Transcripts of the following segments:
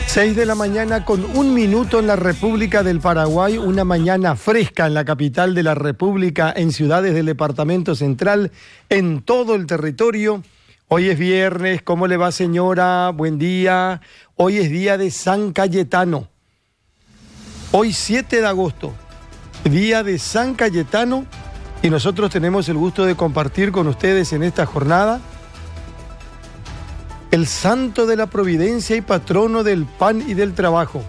6 de la mañana con 1 minuto en la República del Paraguay, una mañana fresca en la capital de la República, en ciudades del Departamento Central, en todo el territorio. Hoy es viernes, ¿cómo le va, señora? Buen día. Hoy es día de San Cayetano. Hoy 7 de agosto, día de San Cayetano, y nosotros tenemos el gusto de compartir con ustedes en esta jornada el santo de la providencia y patrono del pan y del trabajo.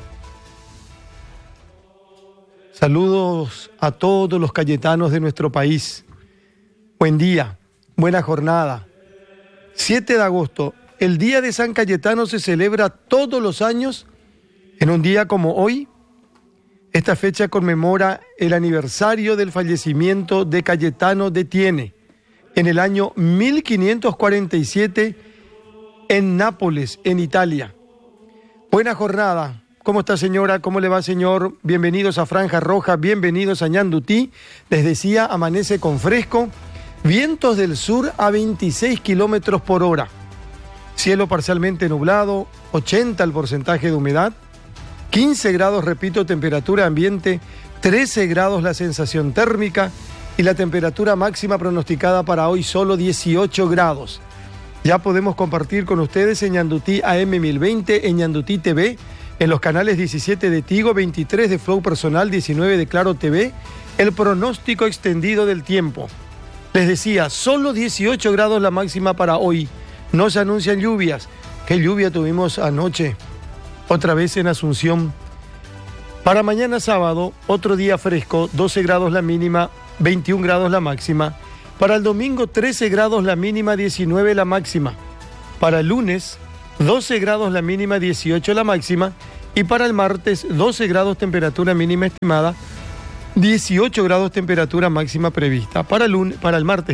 Saludos a todos los cayetanos de nuestro país. Buen día, buena jornada. 7 de agosto, el día de San Cayetano se celebra todos los años en un día como hoy. Esta fecha conmemora el aniversario del fallecimiento de Cayetano de Thiene en el año 1547 en Nápoles, en Italia. Buena jornada. ¿Cómo está, señora? ¿Cómo le va, señor? Bienvenidos a Franja Roja, bienvenidos a Ñandutí. Les decía, amanece con fresco, vientos del sur a 26 kilómetros por hora. Cielo parcialmente nublado, 80 el porcentaje de humedad, 15 grados, repito, temperatura ambiente, 13 grados la sensación térmica y la temperatura máxima pronosticada para hoy solo 18 grados. Ya podemos compartir con ustedes en Ñandutí AM 1020, en Ñandutí TV, en los canales 17 de Tigo, 23 de Flow Personal, 19 de Claro TV, el pronóstico extendido del tiempo. Les decía, solo 18 grados la máxima para hoy. No se anuncian lluvias. ¿Qué lluvia tuvimos anoche? Otra vez en Asunción. Para mañana sábado, otro día fresco, 12 grados la mínima, 21 grados la máxima. Para el domingo, 13 grados la mínima, 19 la máxima. Para el lunes, 12 grados la mínima, 18 la máxima. Y para el martes, 12 grados temperatura mínima estimada, 18 grados temperatura máxima prevista. Para el martes,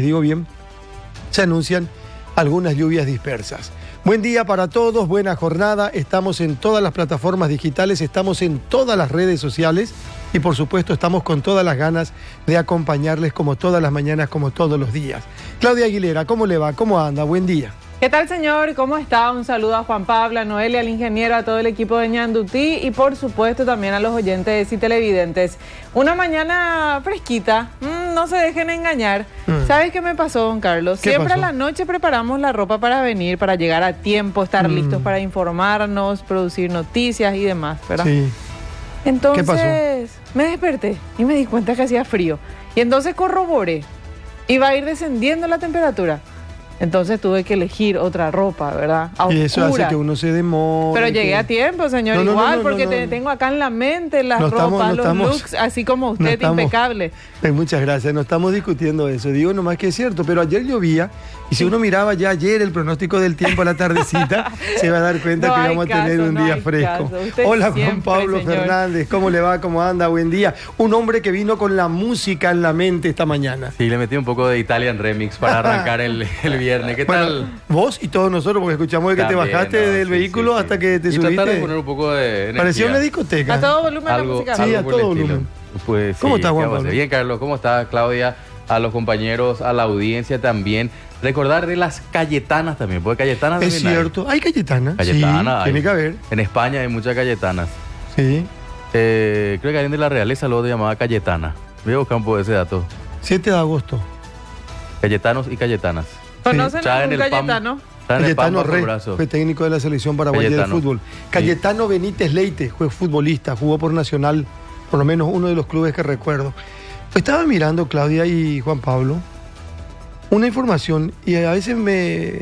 se anuncian algunas lluvias dispersas. Buen día para todos, buena jornada. Estamos en todas las plataformas digitales, estamos en todas las redes sociales y por supuesto estamos con todas las ganas de acompañarles como todas las mañanas, como todos los días. Claudia Aguilera, ¿cómo le va? ¿Cómo anda? Buen día. ¿Qué tal, señor? ¿Cómo está? Un saludo a Juan Pablo, a Noelia, al ingeniero, a todo el equipo de Ñandutí y por supuesto también a los oyentes y televidentes. Una mañana fresquita, no se dejen engañar. ¿Sabes qué me pasó, don Carlos? Siempre a la noche preparamos la ropa para venir, para llegar a tiempo, estar listos para informarnos, producir noticias y demás, ¿verdad? Sí. Entonces, ¿qué pasó? Me desperté y me di cuenta que hacía frío. Y entonces corroboré. Iba a ir descendiendo la temperatura. Entonces tuve que elegir otra ropa, ¿verdad? A y eso oscura. hace que uno se demore. Pero llegué a tiempo, señor, porque tengo acá en la mente las ropas, los looks, así como usted, impecable. Muchas gracias, no estamos discutiendo eso. Digo nomás que es cierto, pero ayer llovía y si uno miraba ya ayer el pronóstico del tiempo a la tardecita, se va a dar cuenta que vamos a tener un día fresco. Hola, Juan Pablo Fernández, ¿cómo le va? ¿Cómo anda? Buen día. Un hombre que vino con la música en la mente esta mañana. Sí, le metí un poco de Italian Remix para arrancar el viernes. ¿Qué tal? Bueno, vos y todos nosotros, porque escuchamos de que también, te bajaste del vehículo hasta que te subiste. Tratar de poner un poco de energía. Parecía una discoteca. A todo volumen la música. Sí, a todo volumen. Pues, ¿Cómo está, Juan Pablo? Bien, Carlos. ¿Cómo estás, Claudia? A los compañeros, a la audiencia también. Recordar de las Cayetanas también, porque Cayetanas es cierto. ¿Hay Cayetanas? Cayetanas. Sí, tiene que haber. En España hay muchas Cayetanas. Sí. Creo que alguien de la realeza luego te llamaba Cayetana. Voy a buscar un poco de ese dato. 7 de agosto. Cayetanos y Cayetanas. ¿Conocen a un Cayetano? Cayetano Rey, fue técnico de la selección paraguaya de fútbol. Cayetano Benítez Leite, fue futbolista, jugó por Nacional, por lo menos uno de los clubes que recuerdo. Estaba mirando, Claudia y Juan Pablo, una información y a veces me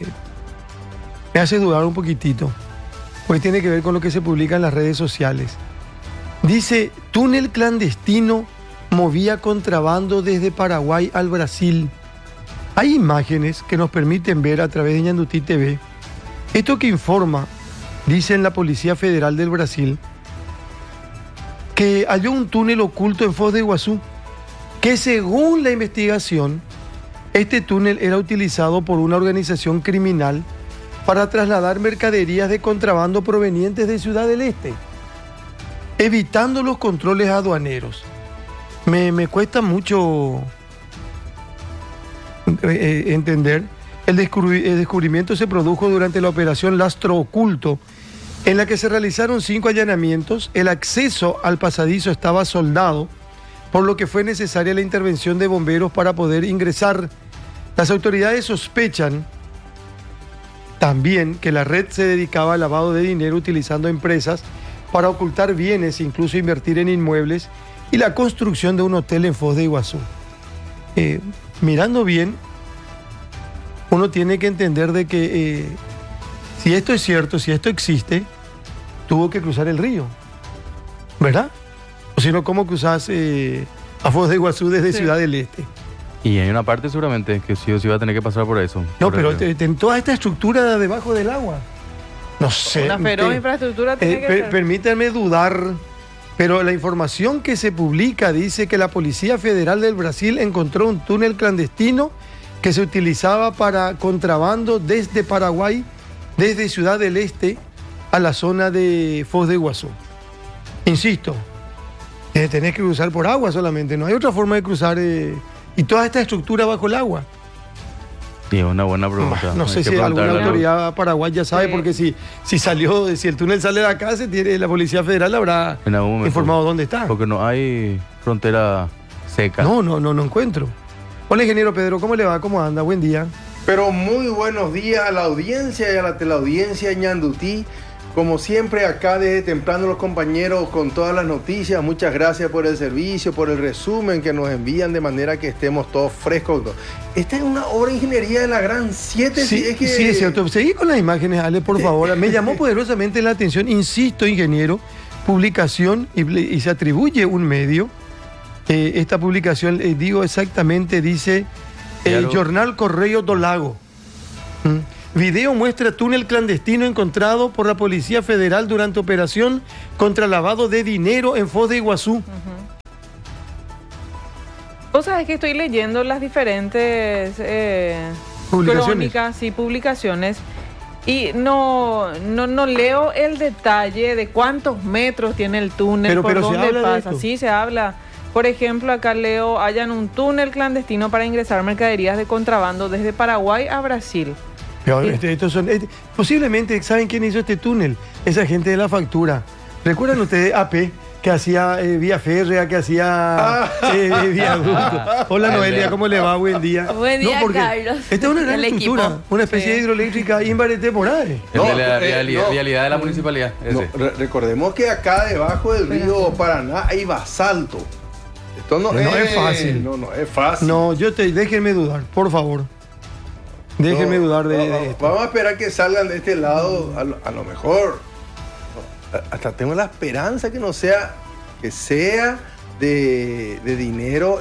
hace dudar un poquitito, porque tiene que ver con lo que se publica en las redes sociales. Dice, túnel clandestino movía contrabando desde Paraguay al Brasil. Hay imágenes que nos permiten ver a través de Ñandutí TV. Esto que informa, dice en la Policía Federal del Brasil, que halló un túnel oculto en Foz de Iguazú, que según la investigación, este túnel era utilizado por una organización criminal para trasladar mercaderías de contrabando provenientes de Ciudad del Este, evitando los controles aduaneros. Me cuesta mucho entender. El descubrimiento se produjo durante la operación Lastro Oculto en la que se realizaron 5 allanamientos. El acceso al pasadizo estaba soldado, por lo que fue necesaria la intervención de bomberos para poder ingresar. Las autoridades sospechan también que la red se dedicaba al lavado de dinero utilizando empresas para ocultar bienes, incluso invertir en inmuebles y la construcción de un hotel en Foz de Iguazú. Mirando bien, uno tiene que entender de que si esto es cierto, si esto existe, tuvo que cruzar el río, ¿verdad? O si no, ¿cómo cruzás a Foz de Iguazú desde Ciudad del Este? Y hay una parte seguramente que sí o sí va a tener que pasar por eso. No, pero toda esta estructura debajo del agua. No sé. Una feroz infraestructura tiene que ser. Permítanme dudar, pero la información que se publica dice que la Policía Federal del Brasil encontró un túnel clandestino que se utilizaba para contrabando desde Paraguay, desde Ciudad del Este a la zona de Foz de Iguazú. Insisto, tenés que cruzar por agua solamente, no hay otra forma de cruzar y toda esta estructura bajo el agua. Sí, es una buena pregunta. No sé si alguna autoridad paraguaya sabe, porque si el túnel sale de acá, la Policía Federal habrá informado dónde está. Porque no hay frontera seca. No encuentro. Hola, ingeniero Pedro, ¿cómo le va? ¿Cómo anda? Buen día. Pero muy buenos días a la audiencia y a la teleaudiencia de Ñandutí. Como siempre, acá desde temprano los compañeros con todas las noticias. Muchas gracias por el servicio, por el resumen que nos envían de manera que estemos todos frescos. Esta es una obra de ingeniería de la Gran 7. Sí, es cierto. Seguí con las imágenes, Ale, por favor. Me llamó poderosamente la atención, insisto, ingeniero, publicación y se atribuye un medio. Esta publicación, digo exactamente, dice el Jornal Correio do Lago. Video muestra túnel clandestino encontrado por la Policía Federal durante operación contra lavado de dinero en Foz de Iguazú. Vos sabés que estoy leyendo las diferentes crónicas y publicaciones y no leo el detalle de cuántos metros tiene el túnel, por dónde pasa. Sí, se habla. Por ejemplo, acá leo, hallan un túnel clandestino para ingresar mercaderías de contrabando desde Paraguay a Brasil. Pero posiblemente, ¿saben quién hizo este túnel? Esa gente de la factura. ¿Recuerdan ustedes AP, que hacía vía férrea, que hacía viaducto? Hola, Noelia, ¿cómo le va? Buen día. Buen día, Carlos. Esta es una gran estructura, una especie de hidroeléctrica Imbarete Morales. La realidad de la municipalidad. Recordemos que acá debajo del río Paraná hay basalto. Esto no es fácil. No es fácil. No, déjenme dudar, por favor. Déjenme dudar de esto. Vamos a esperar que salgan de este lado, a lo mejor. Hasta tengo la esperanza que no sea, que sea de dinero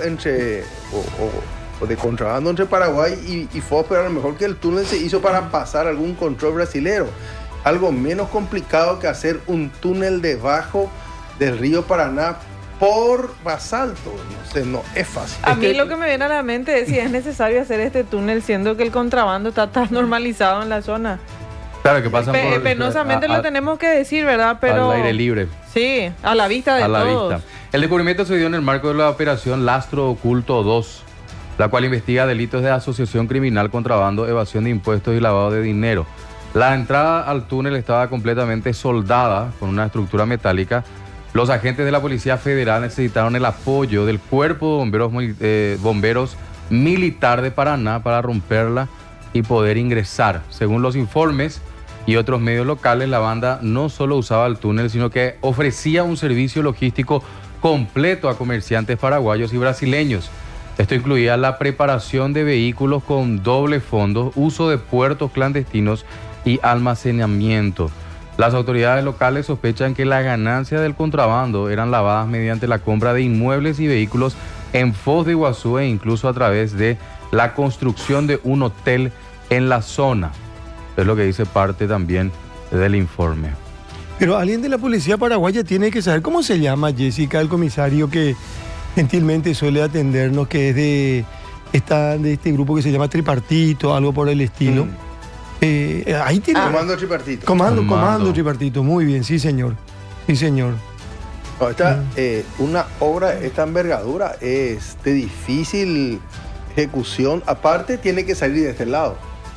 o de contrabando entre Paraguay y Foz, pero a lo mejor que el túnel se hizo para pasar algún control brasilero. Algo menos complicado que hacer un túnel debajo del río Paraná por basalto. No es fácil. A mí lo que me viene a la mente es si es necesario hacer este túnel, siendo que el contrabando está tan normalizado en la zona. Claro, que pasan penosamente lo tenemos que decir, ¿verdad? Pero al aire libre. Sí, a la vista de todos. El descubrimiento se dio en el marco de la operación Lastro Oculto 2, la cual investiga delitos de asociación criminal, contrabando, evasión de impuestos y lavado de dinero. La entrada al túnel estaba completamente soldada con una estructura metálica. Los agentes de la Policía Federal necesitaron el apoyo del Cuerpo de Bomberos Militar de Paraná para romperla y poder ingresar. Según los informes y otros medios locales, la banda no solo usaba el túnel, sino que ofrecía un servicio logístico completo a comerciantes paraguayos y brasileños. Esto incluía la preparación de vehículos con doble fondo, uso de puertos clandestinos y almacenamiento. Las autoridades locales sospechan que la ganancia del contrabando eran lavadas mediante la compra de inmuebles y vehículos en Foz de Iguazú e incluso a través de la construcción de un hotel en la zona. Es lo que dice parte también del informe. Pero alguien de la policía paraguaya tiene que saber cómo se llama, Jessica, el comisario que gentilmente suele atendernos, que es de este grupo que se llama Tripartito, algo por el estilo. Ahí tiene. Comando Tripartito. Comando Tripartito, muy bien, sí señor. Sí señor. No, una obra de esta envergadura es de difícil ejecución. Aparte tiene que salir de este lado.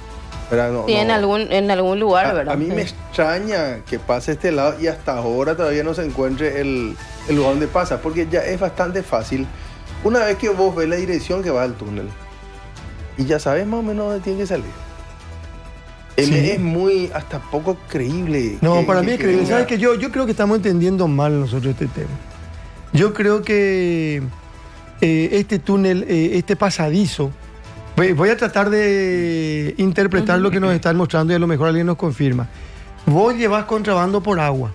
No, Sí, en algún lugar, ¿verdad? A mí me extraña que pase este lado y hasta ahora todavía no se encuentre el lugar donde pasa, porque ya es bastante fácil. Una vez que vos ves la dirección que va al túnel y ya sabes más o menos dónde tiene que salir. Sí. Es muy, hasta poco creíble. No, para mí es creíble. ¿Sabes qué? Yo creo que estamos entendiendo mal nosotros este tema. Yo creo que este túnel, este pasadizo, voy a tratar de interpretar lo que nos están mostrando y a lo mejor alguien nos confirma. Vos llevas contrabando por agua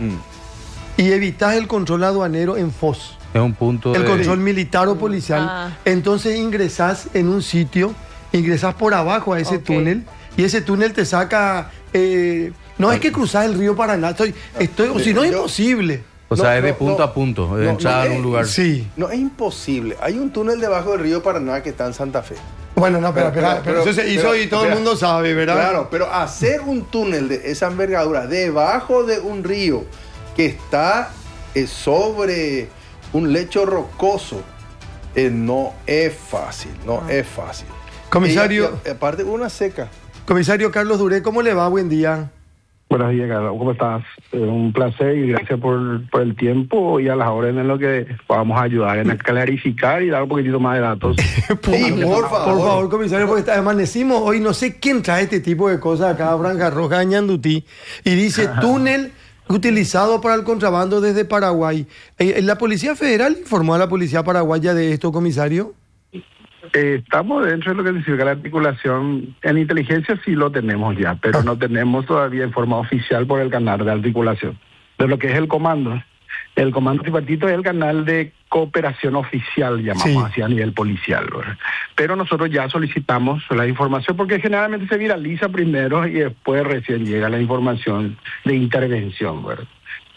y evitás el control aduanero en Foz. Es un punto El de... control militar o policial. Entonces ingresás en un sitio, ingresás por abajo a ese túnel y ese túnel te saca... no es que cruzás el río Paraná, o si no es imposible. O sea, es de punto a punto, de entrar en un lugar. Sí. No, es imposible. Hay un túnel debajo del río Paraná que está en Santa Fe. Bueno, no, pero eso se hizo y todo el mundo sabe, ¿verdad? Claro, pero hacer un túnel de esa envergadura debajo de un río que está sobre un lecho rocoso, no es fácil, es fácil. Comisario. Y aparte, una seca. Comisario Carlos Duré, ¿cómo le va? Buen día. Buenos días, Carlos. ¿Cómo estás? Un placer y gracias por el tiempo y a las órdenes en lo que podamos ayudar en clarificar y dar un poquitito más de datos. Por favor, comisario, porque amanecimos hoy, no sé quién trae este tipo de cosas acá a Franja Roja de Ñandutí y dice túnel utilizado para el contrabando desde Paraguay. ¿La Policía Federal informó a la Policía Paraguaya de esto, comisario? Estamos dentro de lo que significa la articulación. En inteligencia sí lo tenemos ya, pero no tenemos todavía en forma oficial por el canal de articulación. De lo que es el comando. El comando tripartito es el canal de cooperación oficial, llamamos así a nivel policial, ¿verdad? Pero nosotros ya solicitamos la información porque generalmente se viraliza primero y después recién llega la información de intervención, ¿verdad?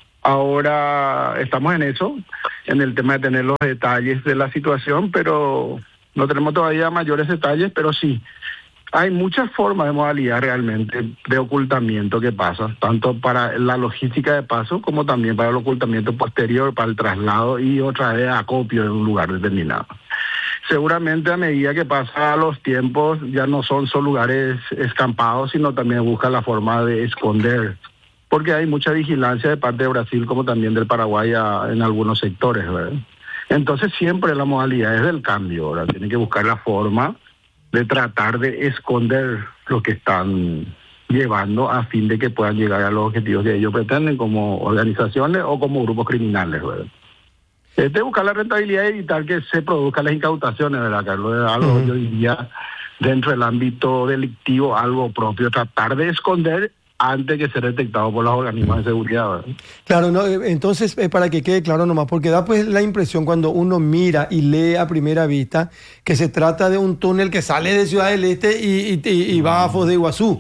Ahora estamos en eso, en el tema de tener los detalles de la situación, pero no tenemos todavía mayores detalles, pero sí, hay muchas formas de modalidad realmente de ocultamiento que pasa, tanto para la logística de paso como también para el ocultamiento posterior, para el traslado y otra vez acopio en un lugar determinado. Seguramente a medida que pasan los tiempos ya no son solo lugares escampados, sino también busca la forma de esconder, porque hay mucha vigilancia de parte de Brasil como también del Paraguay en algunos sectores, ¿verdad? Entonces siempre la modalidad es del cambio, ¿verdad? Tienen que buscar la forma de tratar de esconder lo que están llevando a fin de que puedan llegar a los objetivos que ellos pretenden como organizaciones o como grupos criminales, ¿verdad? Es de buscar la rentabilidad y evitar que se produzcan las incautaciones, ¿verdad, Carlos? Es algo, yo diría, dentro del ámbito delictivo, algo propio, tratar de esconder antes que ser detectado por los organismos de seguridad, ¿verdad? Claro, no, entonces, para que quede claro nomás, porque da pues la impresión cuando uno mira y lee a primera vista que se trata de un túnel que sale de Ciudad del Este y va a Foz de Iguazú.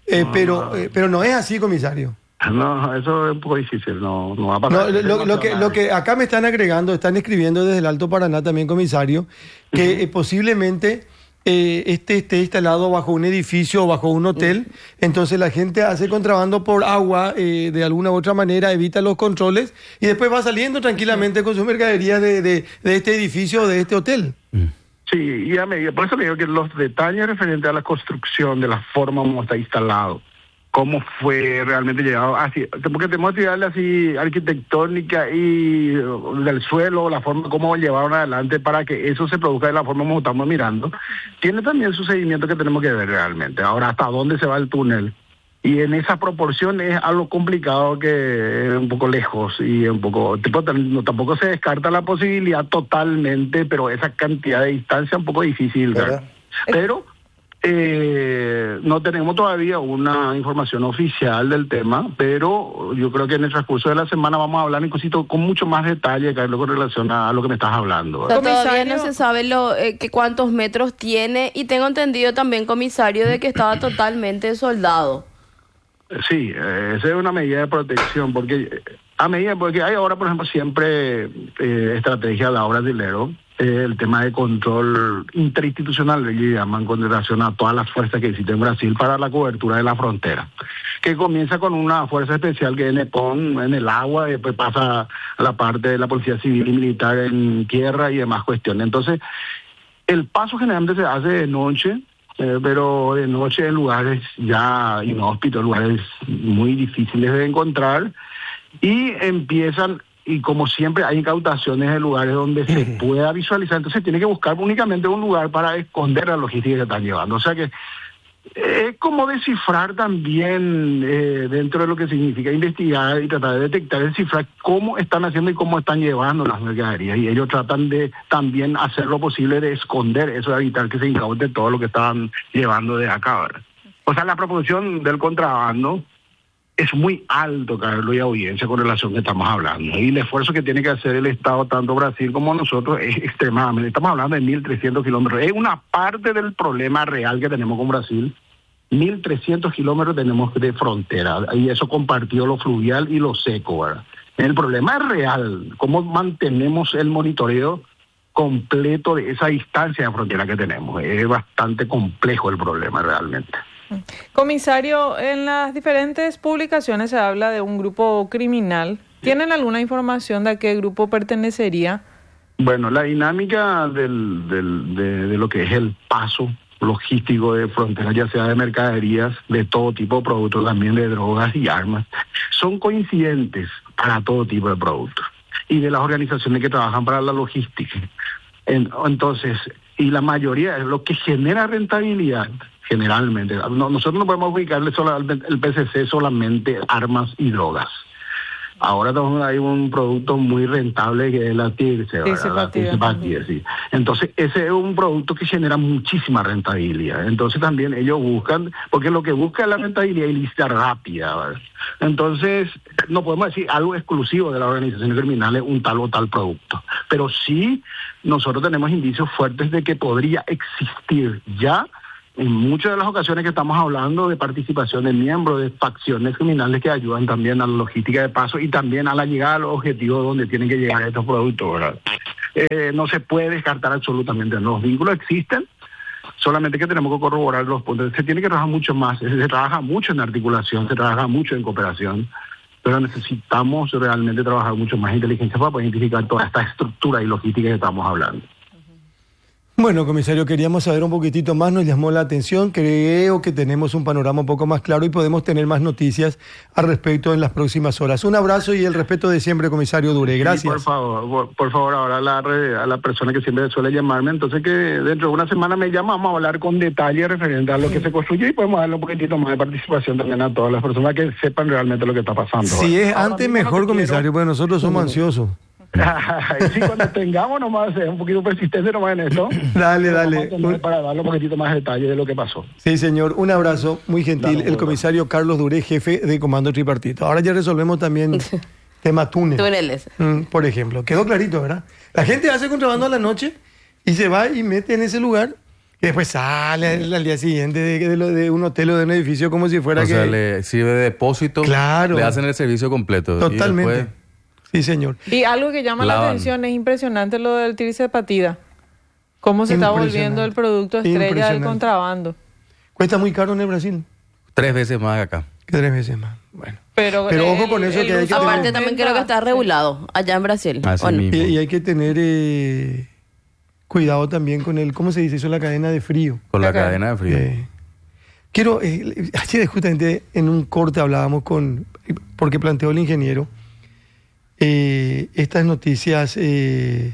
Pero no es así, comisario. No, eso es un poco difícil, no va a pasar. No, lo que acá me están agregando, están escribiendo desde el Alto Paraná también, comisario, que posiblemente esté instalado bajo un edificio o bajo un hotel, entonces la gente hace contrabando por agua de alguna u otra manera, evita los controles y después va saliendo tranquilamente con su mercadería de este edificio o de este hotel. Sí, y por eso le digo que los detalles referentes a la construcción, de la forma como está instalado, cómo fue realmente llegado así, porque tenemos actividades así arquitectónica y del suelo, la forma como llevaron adelante para que eso se produzca de la forma como estamos mirando, tiene también su seguimiento que tenemos que ver realmente. Ahora, hasta dónde se va el túnel, y en esa proporción es algo complicado, que es un poco lejos y un poco, tampoco se descarta la posibilidad totalmente, pero esa cantidad de distancia es un poco difícil, ¿verdad? Pero no tenemos todavía una información oficial del tema, pero yo creo que en el transcurso de la semana vamos a hablar incluso con mucho más detalle, Carlos, con relación a lo que me estás hablando, ¿verdad? Todavía no se sabe que cuántos metros tiene, y tengo entendido también, comisario, de que estaba totalmente soldado. Sí, esa es una medida de protección, porque porque hay ahora, por ejemplo, siempre estrategia a la hora de hilero, el tema de control interinstitucional, que llaman, con relación a todas las fuerzas que existen en Brasil para la cobertura de la frontera, que comienza con una fuerza especial que es NEPON en el agua, después pasa a la parte de la policía civil y militar en tierra y demás cuestiones. Entonces, el paso generalmente se hace de noche pero de noche en lugares ya inhóspitos, lugares muy difíciles de encontrar, y empiezan, y como siempre hay incautaciones en lugares donde se pueda visualizar, entonces tiene que buscar únicamente un lugar para esconder la logística que están llevando. O sea que es como descifrar también dentro de lo que significa investigar y tratar de detectar, descifrar cómo están haciendo y cómo están llevando las mercaderías. Y ellos tratan de también hacer lo posible de esconder eso, de evitar que se incaute todo lo que estaban llevando de acá, ¿verdad? O sea, la proporción del contrabando es muy alto, Carlos, y audiencia, con relación a que estamos hablando. Y el esfuerzo que tiene que hacer el Estado, tanto Brasil como nosotros, es extremadamente. Estamos hablando de 1.300 kilómetros. Es una parte del problema real que tenemos con Brasil. 1.300 kilómetros tenemos de frontera, y eso compartió lo fluvial y lo seco, ¿verdad? El problema es real. ¿Cómo mantenemos el monitoreo completo de esa distancia de frontera que tenemos? Es bastante complejo el problema realmente. Comisario, en las diferentes publicaciones se habla de un grupo criminal. ¿Tienen alguna información de a qué grupo pertenecería? Bueno, la dinámica de lo que es el paso logístico de fronteras, ya sea de mercaderías, de todo tipo de productos, también de drogas y armas, son coincidentes para todo tipo de productos y de las organizaciones que trabajan para la logística. Entonces, y la mayoría es lo que genera rentabilidad. Generalmente, nosotros no podemos ubicarle el PCC solamente armas y drogas. Ahora hay un producto muy rentable que es la tirse, sí. Entonces, ese es un producto que genera muchísima rentabilidad. Entonces, también ellos buscan, porque lo que busca es la rentabilidad ilícita rápida, ¿verdad? Entonces, no podemos decir algo exclusivo de las organizaciones criminales, un tal o tal producto. Pero sí, nosotros tenemos indicios fuertes de que podría existir ya, en muchas de las ocasiones que estamos hablando, de participación de miembros de facciones criminales que ayudan también a la logística de paso y también a la llegada a los objetivos donde tienen que llegar estos productos, ¿verdad? No se puede descartar absolutamente. Los vínculos existen, solamente que tenemos que corroborar los puntos. Se tiene que trabajar mucho más, se trabaja mucho en articulación, se trabaja mucho en cooperación, pero necesitamos realmente trabajar mucho más en inteligencia para poder identificar toda esta estructura y logística que estamos hablando. Bueno, comisario, queríamos saber un poquitito más, nos llamó la atención, creo que tenemos un panorama un poco más claro y podemos tener más noticias al respecto en las próximas horas. Un abrazo y el respeto de siempre, comisario Dure, gracias. Sí, por favor, ahora a la persona que siempre suele llamarme, entonces que dentro de una semana me llama, vamos a hablar con detalle referente a lo que se construye y podemos darle un poquitito más de participación también a todas las personas que sepan realmente lo que está pasando. Si es antes mejor, comisario, porque nosotros somos ansiosos. Sí, cuando tengamos nomás, un poquito persistente nomás en esto. Dale. Para darle un poquitito más de detalle de lo que pasó. Sí, señor, un abrazo muy gentil. Dale, el comisario Carlos Dure, jefe de Comando Tripartito. Ahora ya resolvemos también tema túneles. Por ejemplo, quedó clarito, ¿verdad? La gente hace contrabando a la noche y se va y mete en ese lugar y después sale al día siguiente de un hotel o de un edificio como si fuera sea, le sirve de depósito. Claro. Le hacen el servicio completo. Totalmente. Y después... Sí, señor. Y algo que llama la atención, es impresionante lo del tirse de patida. Cómo se está volviendo el producto estrella del contrabando. Cuesta muy caro en el Brasil. 3 veces más acá. 3 veces más. Bueno. Pero ojo con eso que hay que aparte tener... también creo que está regulado allá en Brasil. Así mismo. Y hay que tener cuidado también con el, ¿cómo se dice eso? La cadena de frío. Con la cadena de frío. Quiero, ayer justamente en un corte hablábamos porque planteó el ingeniero, estas noticias que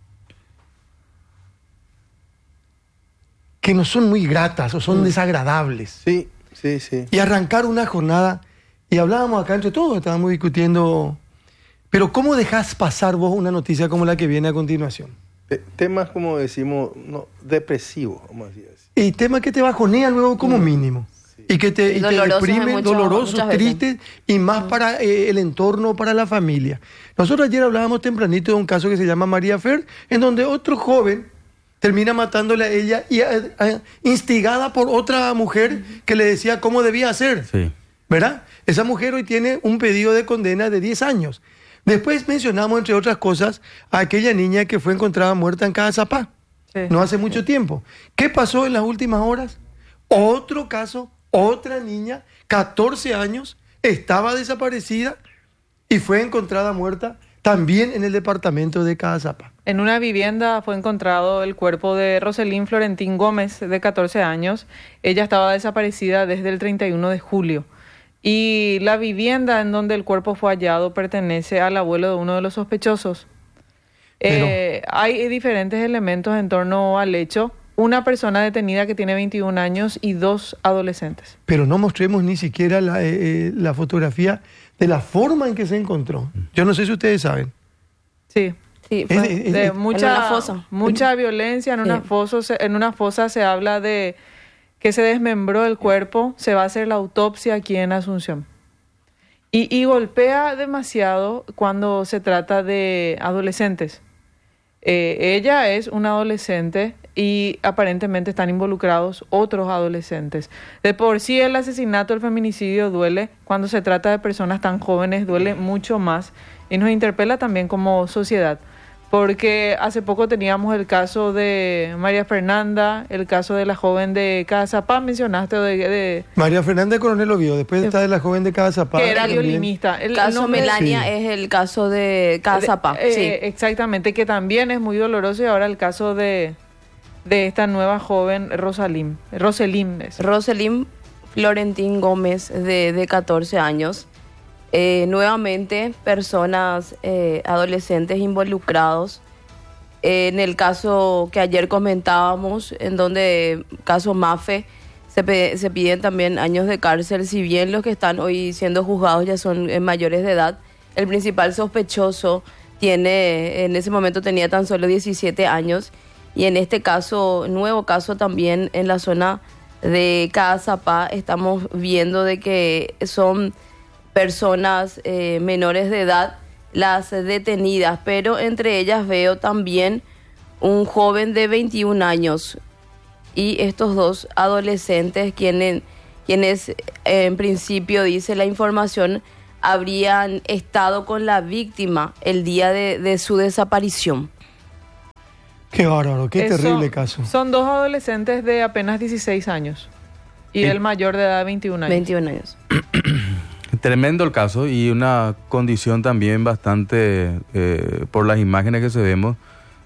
no son muy gratas o son desagradables. Sí. Y arrancar una jornada, y hablábamos acá entre todos, estábamos discutiendo, pero ¿cómo dejás pasar vos una noticia como la que viene a continuación? Temas, como decimos, depresivos, vamos a decir así. Y temas que te bajonean luego como mínimo. Y que te deprimen, dolorosos, tristes, y más para el entorno, para la familia. Nosotros ayer hablábamos tempranito de un caso que se llama María Fer, en donde otro joven termina matándole a ella y instigada por otra mujer que le decía cómo debía hacer. Sí. ¿Verdad? Esa mujer hoy tiene un pedido de condena de 10 años. Después mencionamos, entre otras cosas, a aquella niña que fue encontrada muerta en Cazapá, no hace mucho tiempo. ¿Qué pasó en las últimas horas? Otro caso. Otra niña, 14 años, estaba desaparecida y fue encontrada muerta también en el departamento de Cazapá. En una vivienda fue encontrado el cuerpo de Roselín Florentín Gómez, de 14 años. Ella estaba desaparecida desde el 31 de julio. Y la vivienda en donde el cuerpo fue hallado pertenece al abuelo de uno de los sospechosos. Hay diferentes elementos en torno al hecho. Una persona detenida que tiene 21 años y 2 adolescentes. Pero no mostremos ni siquiera la fotografía de la forma en que se encontró. Yo no sé si ustedes saben. Sí. Sí, De en una fosa. mucha violencia. En una fosa se habla de que se desmembró el cuerpo. Se va a hacer la autopsia aquí en Asunción. Y golpea demasiado cuando se trata de adolescentes. Ella es una adolescente y aparentemente están involucrados otros adolescentes. De por sí el asesinato, el feminicidio duele. Cuando se trata de personas tan jóvenes duele mucho más y nos interpela también como sociedad. Porque hace poco teníamos el caso de María Fernanda, el caso de la joven de Cazapá, mencionaste de María Fernanda de Coronel Oviedo, después está de la joven de Cazapá. que era también. violinista. El caso Melania es el caso de Cazapá. Sí. Exactamente, que también es muy doloroso. Y ahora el caso de esta nueva joven Roselín Florentín Gómez, de 14 años. Nuevamente, personas, adolescentes involucrados. En el caso que ayer comentábamos, en donde caso Mafe, se piden también años de cárcel, si bien los que están hoy siendo juzgados ya son mayores de edad. El principal sospechoso en ese momento tenía tan solo 17 años, y en este caso, nuevo caso también en la zona de Cazapá, estamos viendo de que son personas menores de edad las detenidas, pero entre ellas veo también un joven de 21 años y estos 2 adolescentes quienes en principio, dice la información, habrían estado con la víctima el día de su desaparición. Qué bárbaro, qué terrible caso. Son 2 adolescentes de apenas 16 años y el mayor de edad 21 años. 21 años. Tremendo el caso y una condición también bastante, por las imágenes que se vemos,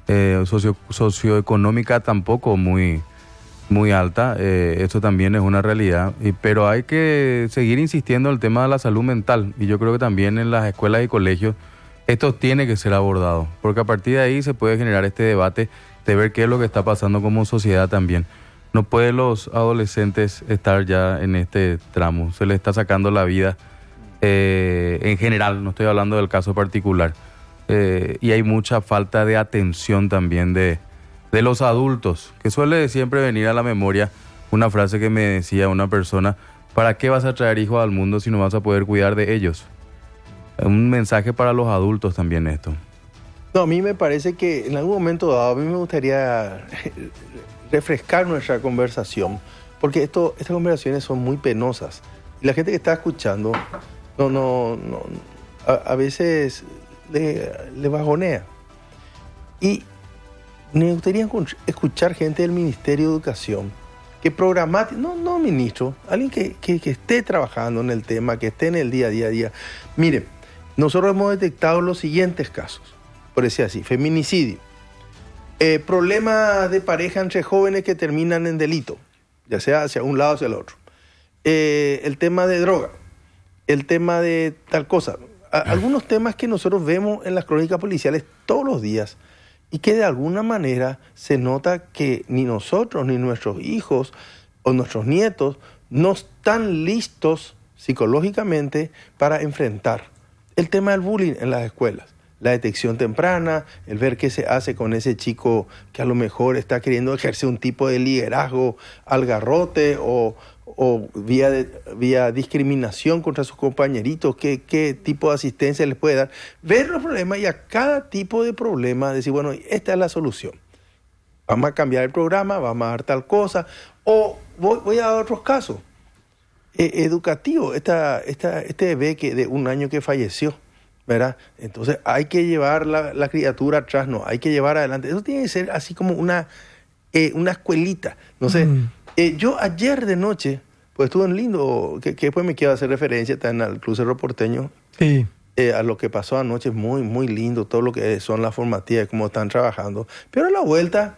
socioeconómica tampoco muy alta. Esto también es una realidad, pero hay que seguir insistiendo en el tema de la salud mental, y yo creo que también en las escuelas y colegios esto tiene que ser abordado, porque a partir de ahí se puede generar este debate de ver qué es lo que está pasando como sociedad también. No pueden los adolescentes estar ya en este tramo, se les está sacando la vida. En general, no estoy hablando del caso particular, y hay mucha falta de atención también de los adultos, que suele siempre venir a la memoria una frase que me decía una persona: ¿para qué vas a traer hijos al mundo si no vas a poder cuidar de ellos? Un mensaje para los adultos también esto. No, a mí me parece que en algún momento dado a mí me gustaría refrescar nuestra conversación, porque estas conversaciones son muy penosas y la gente que está escuchando a veces le bajonea. Y me gustaría escuchar gente del Ministerio de Educación que programático, no ministro, alguien que esté trabajando en el tema, que esté en el día a día. Mire, nosotros hemos detectado los siguientes casos, por decir así: feminicidio, problemas de pareja entre jóvenes que terminan en delito, ya sea hacia un lado o hacia el otro, el tema de droga, el tema de tal cosa, algunos temas que nosotros vemos en las crónicas policiales todos los días y que de alguna manera se nota que ni nosotros ni nuestros hijos o nuestros nietos no están listos psicológicamente para enfrentar el tema del bullying en las escuelas. La detección temprana, el ver qué se hace con ese chico que a lo mejor está queriendo ejercer un tipo de liderazgo al garrote o vía discriminación contra sus compañeritos, qué tipo de asistencia les puede dar. Ver los problemas y a cada tipo de problema decir, bueno, esta es la solución. Vamos a cambiar el programa, vamos a dar tal cosa. O voy a dar otros casos. Educativo, este bebé de 1 año que falleció, ¿verdad? Entonces hay que llevar la criatura atrás, no, hay que llevar adelante. Eso tiene que ser así como una escuelita. No sé, yo ayer de noche, pues estuvo en lindo, que después me quiero hacer referencia también al Club Cerro Porteño. Sí. a lo que pasó anoche, es muy, muy lindo todo lo que son las formativas, cómo están trabajando. Pero a la vuelta,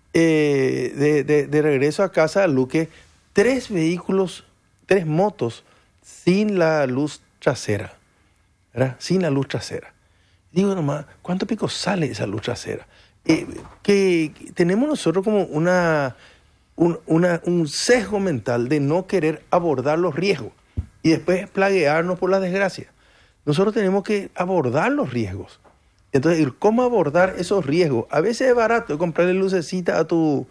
de regreso a casa, Luque, 3 vehículos, 3 motos sin la luz trasera, ¿verdad? Sin la luz trasera. Digo nomás, ¿cuánto pico sale esa luz trasera? Que tenemos nosotros como un sesgo mental de no querer abordar los riesgos y después plaguearnos por la desgracia. Nosotros tenemos que abordar los riesgos. Entonces, ¿cómo abordar esos riesgos? A veces es barato comprarle lucecita a tu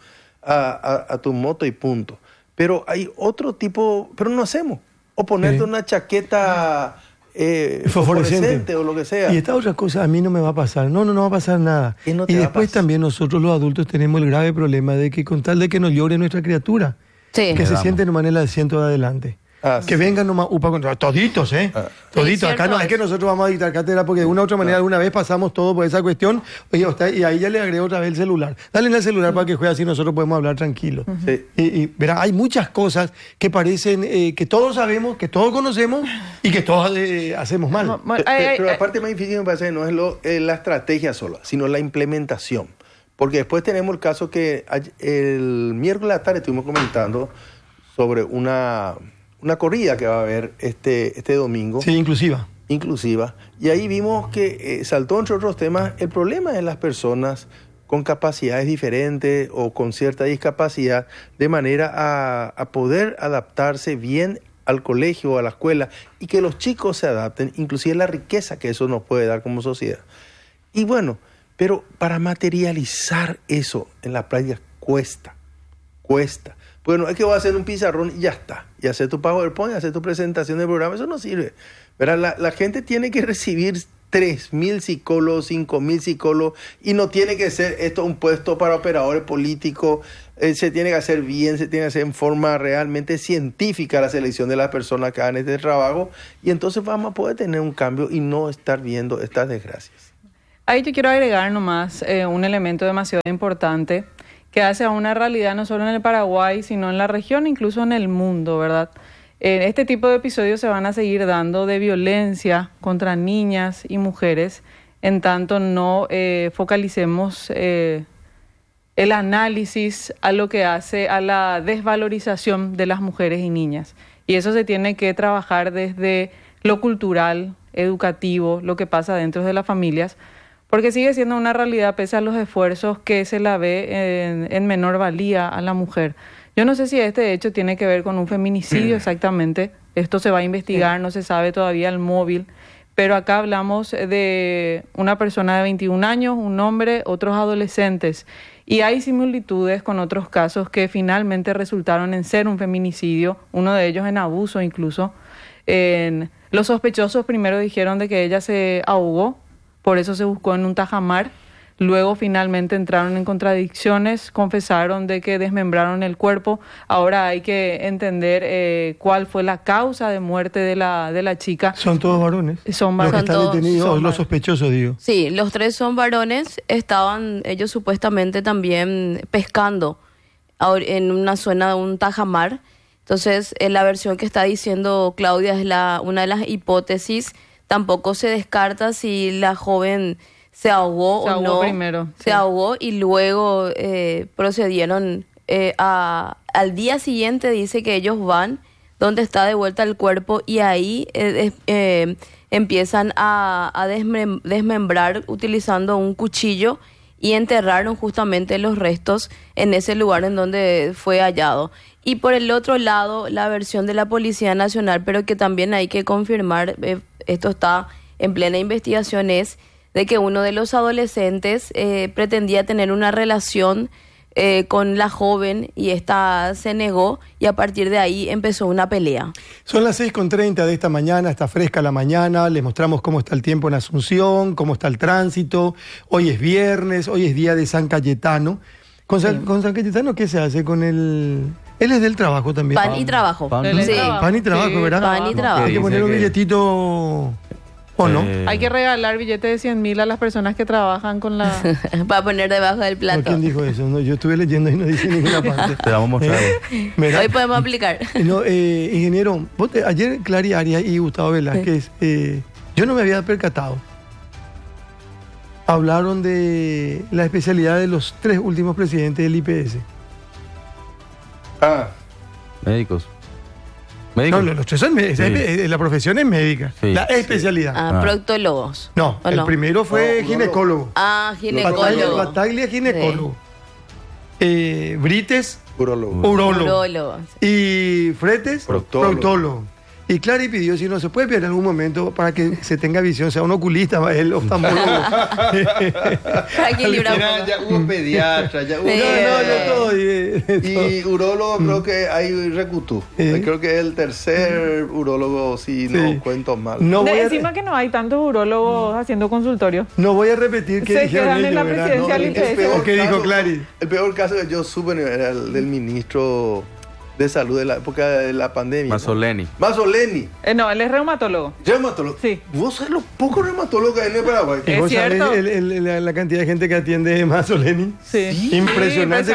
moto y punto. Pero hay otro tipo, pero no hacemos. O ponerte una chaqueta fosforescente o lo que sea. Y esta otra cosa a mí no me va a pasar. No va a pasar nada. Y después también nosotros los adultos tenemos el grave problema de que con tal de que nos llore nuestra criatura, que se siente nomás en el asiento de adelante. Que vengan nomás toditos, toditos. Acá no es que nosotros vamos a dictar cátedra porque de una u otra manera alguna vez pasamos todo por esa cuestión. Oye, y ahí ya le agrego otra vez el celular. Dale el celular para que juegue, así nosotros podemos hablar tranquilos. Y verá, hay muchas cosas que parecen que todos sabemos, que todos conocemos y que todos hacemos mal. Pero la parte más difícil me parece que no es la estrategia sola, sino la implementación. Porque después tenemos el caso que el miércoles a la tarde estuvimos comentando sobre una corrida que va a haber este domingo. Sí, inclusiva. Y ahí vimos que saltó, entre otros temas, el problema de las personas con capacidades diferentes o con cierta discapacidad, de manera a poder adaptarse bien al colegio o a la escuela y que los chicos se adapten, inclusive la riqueza que eso nos puede dar como sociedad. Y bueno, pero para materializar eso en la práctica cuesta. Bueno, es que voy a hacer un pizarrón y ya está. Y hacer tu PowerPoint, hacer tu presentación de programa, eso no sirve. ¿Verdad? La gente tiene que recibir 3.000 psicólogos, 5.000 psicólogos, y no tiene que ser esto un puesto para operadores políticos. Se tiene que hacer bien, se tiene que hacer en forma realmente científica la selección de las personas que hagan este trabajo, y entonces vamos a poder tener un cambio y no estar viendo estas desgracias. Ahí yo quiero agregar nomás un elemento demasiado importante que hace a una realidad no solo en el Paraguay, sino en la región, incluso en el mundo, ¿verdad? Este tipo de episodios se van a seguir dando de violencia contra niñas y mujeres, en tanto no focalicemos el análisis a lo que hace a la desvalorización de las mujeres y niñas. Y eso se tiene que trabajar desde lo cultural, educativo, lo que pasa dentro de las familias, porque sigue siendo una realidad pese a los esfuerzos que se la ve en menor valía a la mujer. Yo no sé si este hecho tiene que ver con un feminicidio exactamente. Esto se va a investigar, no se sabe todavía el móvil. Pero acá hablamos de una persona de 21 años, un hombre, otros adolescentes. Y hay similitudes con otros casos que finalmente resultaron en ser un feminicidio, uno de ellos en abuso incluso. Los sospechosos primero dijeron de que ella se ahogó, por eso se buscó en un tajamar. Luego finalmente entraron en contradicciones, confesaron de que desmembraron el cuerpo. Ahora hay que entender cuál fue la causa de muerte de la chica. ¿Son todos varones? Son varones. Los que están detenidos, los sospechosos, digo. Sí, los 3 son varones. Estaban ellos supuestamente también pescando en una zona de un tajamar. Entonces, la versión que está diciendo Claudia es una de las hipótesis. Tampoco se descarta si la joven se ahogó o no. Primero, sí. Se ahogó y luego procedieron al día siguiente. Dice que ellos van donde está de vuelta el cuerpo y ahí empiezan a desmembrar utilizando un cuchillo y enterraron justamente los restos en ese lugar en donde fue hallado. Y por el otro lado, la versión de la Policía Nacional, pero que también hay que confirmar, esto está en plena investigación, es de que uno de los adolescentes pretendía tener una relación con la joven y esta se negó y a partir de ahí empezó una pelea. Son las 6:30 de esta mañana, está fresca la mañana, les mostramos cómo está el tiempo en Asunción, cómo está el tránsito. Hoy es viernes, hoy es día de San Cayetano. ¿Con San Cayetano qué se hace? Con el... Él es del trabajo también. Pan y trabajo. Pan y trabajo, sí, ¿verdad? Pan y trabajo. Hay que poner un billetito... ¿O no? Hay que regalar billetes de 100.000 a las personas que trabajan con la... Para poner debajo del plato. ¿No? ¿Quién dijo eso? No, yo estuve leyendo y no dice ninguna parte. Te vamos a mostrar. Hoy podemos aplicar. Ingeniero, ayer Clary Arias y Gustavo Velázquez, yo Yo no me había percatado. Hablaron de la especialidad de los 3 últimos presidentes del IPS. Médicos. No, los 3 son médicos. Sí. La profesión es médica. Sí. La especialidad. Proctólogos. No, ¿O el no? primero fue ginecólogo. Ginecólogo. Bataglia, ginecólogo. Brites, Urólogo. Urólogo. Y Fretes, Proctólogo. proctólogo. Y Clary pidió si no se puede ver en algún momento para que se tenga visión, sea un oculista, el oftalmólogo. Para equilibrar un poco. Ya hubo pediatra, ya hubo... todo. Y urólogo creo que hay Recutú. Creo que es el tercer urólogo, si no cuento mal. No voy, Encima que no hay tantos urólogos haciendo consultorio. no voy a repetir qué Se dijeron quedan en la ellos, ¿verdad? presidencia No, del IPS. ¿O qué dijo Clary? El peor caso que yo supe era el del ministro de Salud de la época de la pandemia. Mazzoleni. Mazzoleni. No, él es reumatólogo. Reumatólogo. Sí. Vos sabés los pocos reumatólogos que hay en el Paraguay. ¿Y Es vos sabés cierto. la cantidad de gente que atiende Mazzoleni? Sí. Impresionante.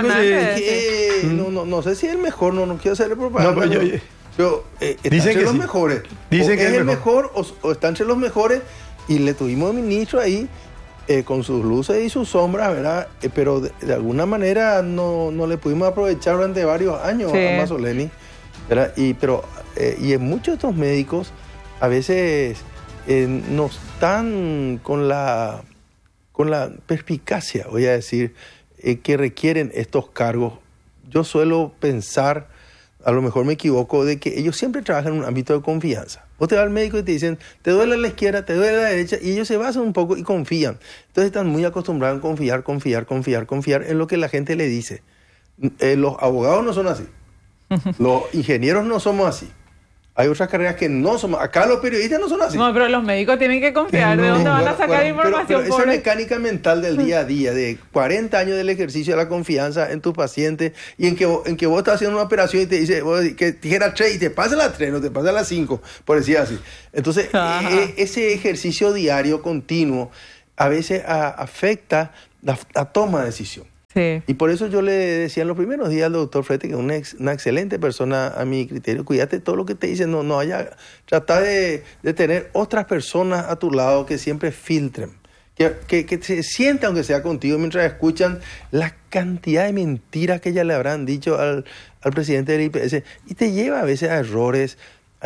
No sé si es el mejor, no quiero hacerle propaganda. No, pero pero está dicen entre que los sí. mejores. Dicen O que es es el mejor. mejor o está entre los mejores. Y le tuvimos ministro ahí con sus luces y sus sombras, ¿verdad? Pero de alguna manera no le pudimos aprovechar durante varios años Sí. a Mazzoleni, ¿verdad? Y en muchos de estos médicos a veces no están con la perspicacia, voy a decir, que requieren estos cargos. Yo suelo pensar, a lo mejor me equivoco, de que ellos siempre trabajan en un ámbito de confianza. Vos te vas al médico y te dicen, te duele a la izquierda, te duele a la derecha, y ellos se basan un poco y confían. Entonces están muy acostumbrados a confiar en lo que la gente le dice. Los abogados no son así. Los ingenieros no somos así. Hay otras carreras que no somos. Acá los periodistas no son así. No, pero los médicos tienen que confiar. ¿De dónde van a sacar información? Pero esa pobre? mecánica mental del día a día, de 40 años del ejercicio de la confianza en tu paciente, y en que vos estás haciendo una operación y te dice que tijera 3 y te pasa la 3, no te pasa la 5, por decir así. Entonces, ese ejercicio diario, continuo, a veces afecta la toma de decisión. Sí. Y por eso yo le decía en los primeros días al doctor Frete, que es una excelente persona a mi criterio, cuídate todo lo que te dicen, trata de tener otras personas a tu lado que siempre filtren, que se sientan aunque sea contigo mientras escuchan la cantidad de mentiras que ya le habrán dicho al presidente del IPS, y te lleva a veces a errores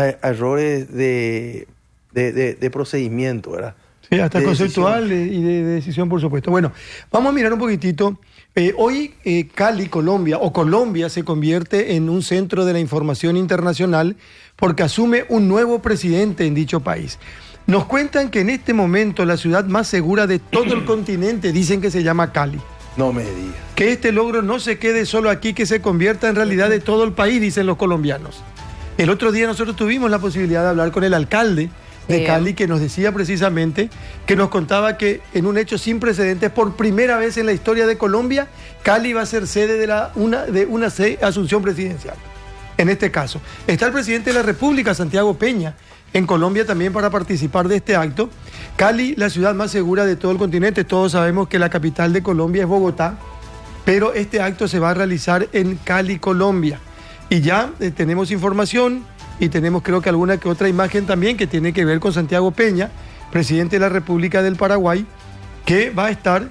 de procedimiento, ¿verdad? Sí, hasta De conceptual y de decisión, por supuesto. Bueno, vamos a mirar un poquitito. Hoy Cali, Colombia se convierte en un centro de la información internacional porque asume un nuevo presidente en dicho país. Nos cuentan que en este momento la ciudad más segura de todo el continente dicen que se llama Cali. No me digas. Que este logro no se quede solo aquí, que se convierta en realidad de todo el país, dicen los colombianos. El otro día nosotros tuvimos la posibilidad de hablar con el alcalde de Cali, que nos decía precisamente, que nos contaba que en un hecho sin precedentes, por primera vez en la historia de Colombia, Cali va a ser sede de una asunción presidencial. En este caso, está el presidente de la República, Santiago Peña, en Colombia también para participar de este acto. Cali, la ciudad más segura de todo el continente. Todos sabemos que la capital de Colombia es Bogotá, pero este acto se va a realizar en Cali, Colombia. Y ya tenemos información y tenemos creo que alguna que otra imagen también que tiene que ver con Santiago Peña, presidente de la República del Paraguay, que va a estar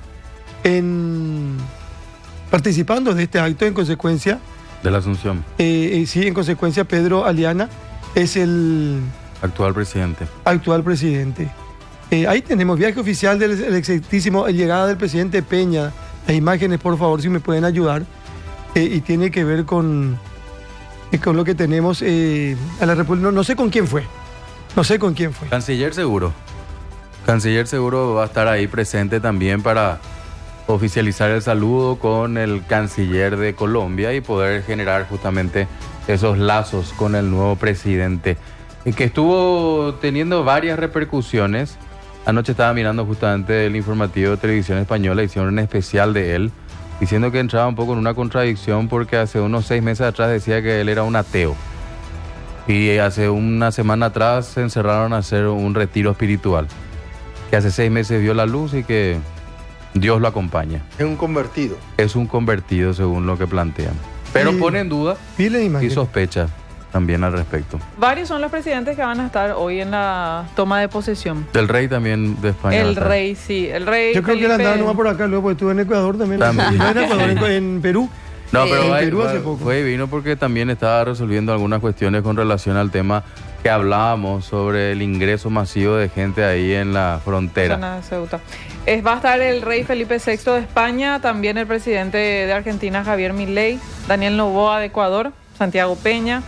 participando de este acto. En consecuencia, De la Asunción. sí, en consecuencia Pedro Aliana es el Actual presidente. actual presidente. Ahí tenemos viaje oficial del excelentísimo, llegada del presidente Peña. Las imágenes, por favor, si me pueden ayudar. Y tiene que ver con lo que tenemos a la República. No sé con quién fue. Canciller seguro. Canciller seguro va a estar ahí presente también para oficializar el saludo con el canciller de Colombia y poder generar justamente esos lazos con el nuevo presidente, que estuvo teniendo varias repercusiones. Anoche estaba mirando justamente el informativo de Televisión Española, hicieron un especial de él, diciendo que entraba un poco en una contradicción porque hace unos 6 meses atrás decía que él era un ateo. Y hace una semana atrás se encerraron a hacer un retiro espiritual. Que hace 6 meses vio la luz y que Dios lo acompaña. Es un convertido. Es un convertido según lo que plantean. Pero Y- pone en duda Vi la y imagen. sospecha. también al respecto. Varios son los presidentes que van a estar hoy en la toma de posesión. El rey también de España. El rey, sí. El rey Yo creo que él Felipe... andaba nomás por acá, luego porque estuvo en Ecuador también. También. No en Ecuador, en Perú. No, pero En Perú hace poco. fue y vino porque también estaba resolviendo algunas cuestiones con relación al tema que hablábamos sobre el ingreso masivo de gente ahí en la frontera. Zona de Ceuta. Va a estar el rey Felipe VI de España, también el presidente de Argentina, Javier Milei, Daniel Noboa de Ecuador, Santiago Peña,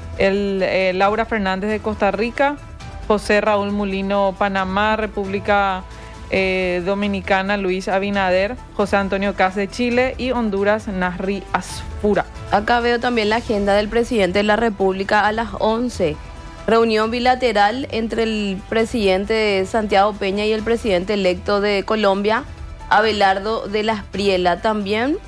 Laura Fernández de Costa Rica, José Raúl Mulino, Panamá, República Dominicana, Luis Abinader, José Antonio Kast de Chile y Honduras, Nasri Asfura. Acá veo también la agenda del presidente de la República a las 11. Reunión bilateral entre el presidente Santiago Peña y el presidente electo de Colombia, Abelardo de la Espriella. También,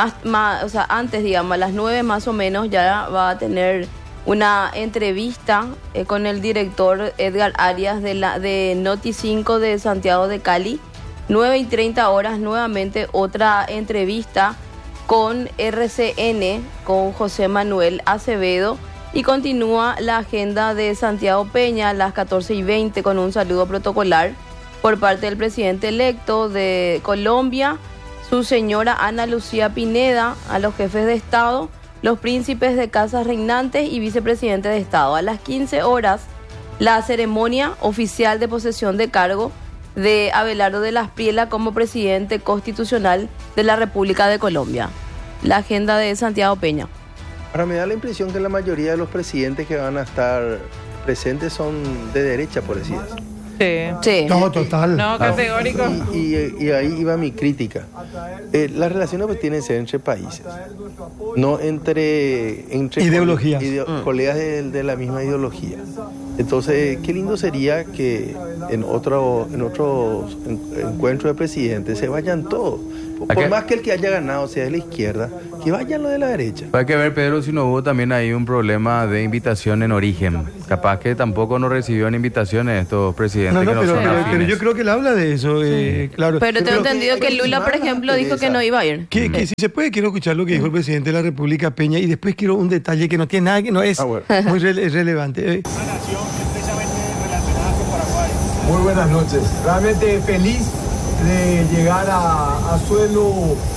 antes, digamos, a las 9 más o menos, ya va a tener una entrevista con el director Edgar Arias de Noti5 de Santiago de Cali. 9:30 horas, nuevamente otra entrevista con RCN, con José Manuel Acevedo. Y continúa la agenda de Santiago Peña a las 14:20 con un saludo protocolar por parte del presidente electo de Colombia, su señora Ana Lucía Pineda, a los jefes de Estado, los príncipes de casas reinantes y vicepresidente de Estado. A las 15 horas, la ceremonia oficial de posesión de cargo de Abelardo de la Espriella como presidente constitucional de la República de Colombia. La agenda de Santiago Peña. Ahora me da la impresión que la mayoría de los presidentes que van a estar presentes son de derecha, por decir eso. Sí. No, total. No, categórico. Y ahí iba mi crítica. Las relaciones pues tienen que ser entre países, no entre Ideologías. Colegas de la misma ideología. Entonces, qué lindo sería que en otros encuentros de presidentes se vayan todos. Por más que el que haya ganado sea de la izquierda, que vayan los de la derecha. Hay que ver, Pedro, si no hubo también ahí un problema de invitación en origen. Capaz que tampoco nos recibieron invitaciones estos presidentes. Pero yo creo que él habla de eso, claro. Pero tengo entendido que Lula, por ejemplo, dijo que no iba a ir. Que si se puede, quiero escuchar lo que dijo el presidente de la República, Peña, y después quiero un detalle que no tiene nada, que no es muy relevante. Una nación estrechamente relacionada con Paraguay. Muy buenas noches. Realmente feliz de llegar a suelo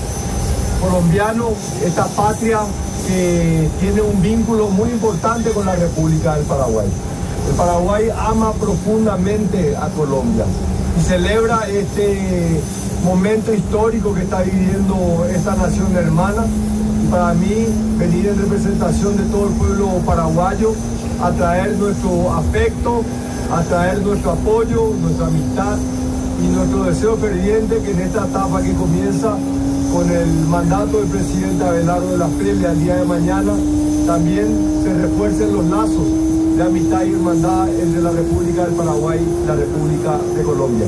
colombiano, esta patria que tiene un vínculo muy importante con la República del Paraguay. El Paraguay ama profundamente a Colombia y celebra este momento histórico que está viviendo esta nación hermana. Y para mí, venir en representación de todo el pueblo paraguayo a traer nuestro afecto, a traer nuestro apoyo, nuestra amistad y nuestro deseo ferviente que en esta etapa que comienza con el mandato del presidente Abelardo de la Espriella el día de mañana, también se refuercen los lazos de amistad y hermandad entre la República del Paraguay y la República de Colombia.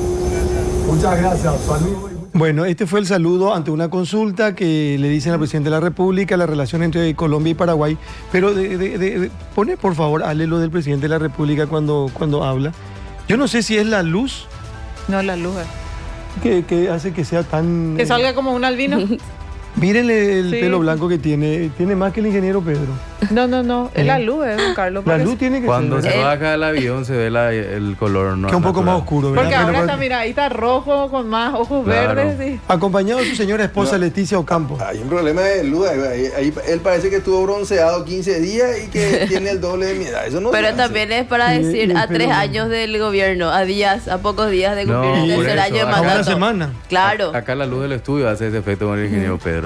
Muchas gracias. Saludos. Bueno, este fue el saludo ante una consulta que le dicen al presidente de la República, la relación entre Colombia y Paraguay. Pero pone por favor, Ale, lo del presidente de la República cuando habla. Yo no sé si es la luz. No, la luz. Que hace que sea tan... Que salga como un albino. Mírenle el pelo blanco que tiene. Tiene más que el ingeniero Pedro. No. Es la luz, don Carlos. La luz tiene que cuando ser. Cuando se baja el avión se ve el color que es un poco más oscuro, ¿verdad? Porque ahora está, mira, ahí está rojo con más ojos verdes. Sí. Acompañado de su señora esposa Leticia Ocampo. Hay un problema de luz. Ahí él parece que estuvo bronceado 15 días y que tiene el doble de mi edad. Eso no. Pero también es para decir a 3 años del gobierno, a pocos días de cumplir el tercer año de mandato. A una semana. Claro. Acá la luz del estudio hace ese efecto con el ingeniero Pedro.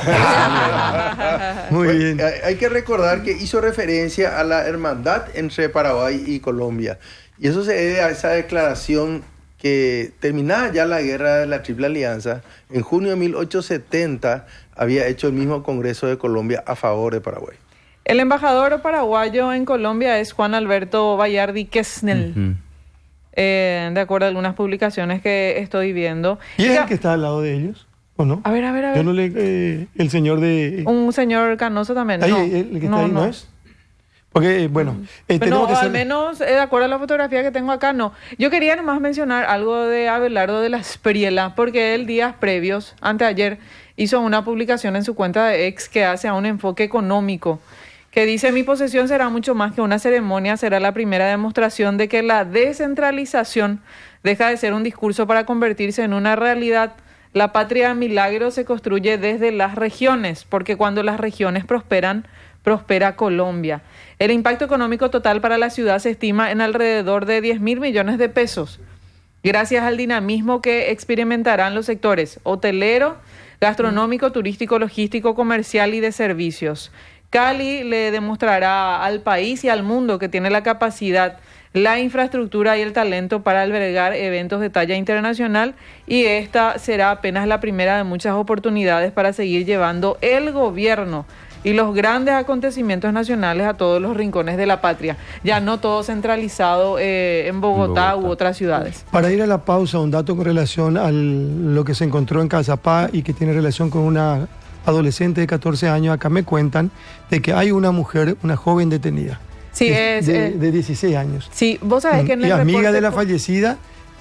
Muy bien. Hay que recordar que hizo referencia a la hermandad entre Paraguay y Colombia. Y eso se debe a esa declaración que terminada ya la guerra de la Triple Alianza, en junio de 1870 había hecho el mismo Congreso de Colombia a favor de Paraguay. El embajador paraguayo en Colombia es Juan Alberto Bayardi Quesnel. De acuerdo a algunas publicaciones que estoy viendo. ¿Y es el que está al lado de ellos? ¿O no? A ver. Yo no le... el señor de... Un señor canoso también. Ahí, no, el que está ahí no es. Porque, bueno... Pero al menos, de acuerdo a la fotografía que tengo acá, no. Yo quería nomás mencionar algo de Abelardo de la Espriella, porque él días previos, anteayer, hizo una publicación en su cuenta de X que hace a un enfoque económico, que dice: mi posesión será mucho más que una ceremonia, será la primera demostración de que la descentralización deja de ser un discurso para convertirse en una realidad. La patria milagro se construye desde las regiones, porque cuando las regiones prosperan, prospera Colombia. El impacto económico total para la ciudad se estima en alrededor de 10.000 millones de pesos, gracias al dinamismo que experimentarán los sectores hotelero, gastronómico, turístico, logístico, comercial y de servicios. Cali le demostrará al país y al mundo que tiene la capacidad, la infraestructura y el talento para albergar eventos de talla internacional, y esta será apenas la primera de muchas oportunidades para seguir llevando el gobierno y los grandes acontecimientos nacionales a todos los rincones de la patria, ya no todo centralizado en Bogotá u otras ciudades. Para ir a la pausa, un dato con relación a lo que se encontró en Caazapá y que tiene relación con una adolescente de 14 años. Acá me cuentan de que hay una mujer, una joven detenida. Sí, de 16 años. Sí, vos sabés que en el y amiga reporte de la fallecida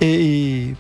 y...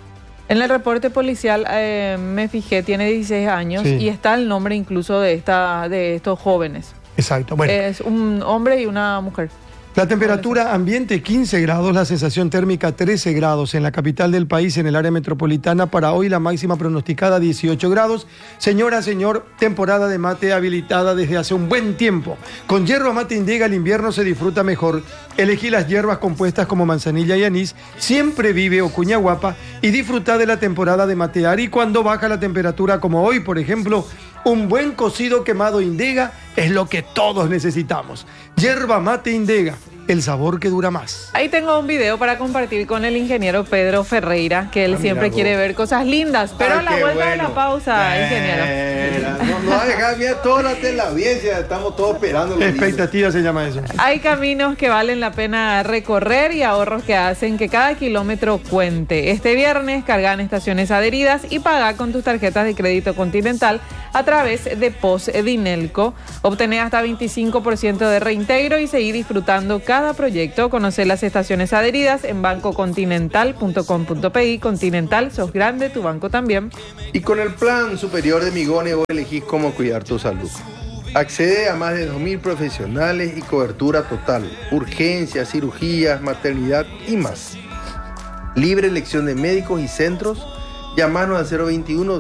En el reporte policial me fijé, tiene 16 años, sí, y está el nombre incluso de estos jóvenes. Exacto. Bueno, es un hombre y una mujer. la temperatura ambiente 15 grados, la sensación térmica 13 grados en la capital del país, en el área metropolitana. Para hoy la máxima pronosticada 18 grados. Señora, señor, temporada de mate habilitada desde hace un buen tiempo. Con yerba mate Indega el invierno se disfruta mejor. Elegí las hierbas compuestas como manzanilla y anís, siempre vive o cuña guapa, y disfruta de la temporada de matear. Y cuando baja la temperatura como hoy, por ejemplo, un buen cocido quemado Indega es lo que todos necesitamos. Yerba mate Indega, el sabor que dura más. Ahí tengo un video para compartir con el ingeniero Pedro Ferreira, que él siempre quiere ver cosas lindas, pero a la vuelta de la pausa, ingeniero. No va a dejar bien toda la audiencia, estamos todos esperando. Expectativa se llama eso. Hay caminos que valen la pena recorrer y ahorros que hacen que cada kilómetro cuente. Este viernes carga en estaciones adheridas y paga con tus tarjetas de crédito Continental a través de POS Dinelco. Obtener hasta 25% de reintegro y seguir disfrutando cada proyecto. Conoce las estaciones adheridas en bancocontinental.com.pi. Continental, sos grande, tu banco también. Y con el plan superior de Migone vos elegís cómo cuidar tu salud. Accede a más de 2.000 profesionales y cobertura total. Urgencias, cirugías, maternidad y más. Libre elección de médicos y centros. Llamanos al 021